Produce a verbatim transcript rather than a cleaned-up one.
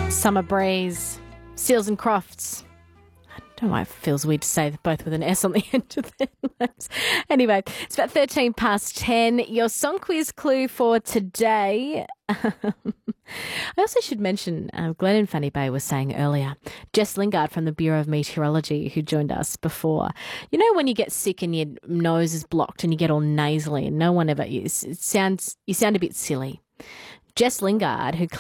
Summer Breeze, Seals and Crofts. I don't know why it feels weird to say both with an S on the end of their names. Anyway, it's about thirteen past ten. Your song quiz clue for today. I also should mention, uh, Glenn in Fanny Bay was saying earlier, Jess Lingard from the Bureau of Meteorology, who joined us before. You know when you get sick and your nose is blocked and you get all nasally and no one ever is, it sounds, you sound a bit silly. Jess Lingard, who